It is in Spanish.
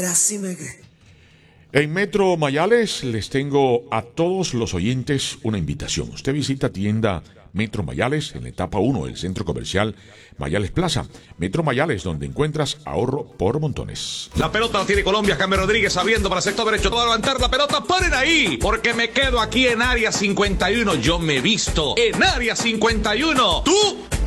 ahora sí me quedé. En Metro Mayales les tengo a todos los oyentes una invitación. Usted visita tienda Metro Mayales en la etapa 1 del centro comercial Mayales Plaza. Metro Mayales, donde encuentras ahorro por montones. La pelota la tiene Colombia, James Rodríguez abriendo para el sector derecho. Todo a levantar la pelota, paren ahí, porque me quedo aquí en área 51. Yo me visto en área 51. ¿Tú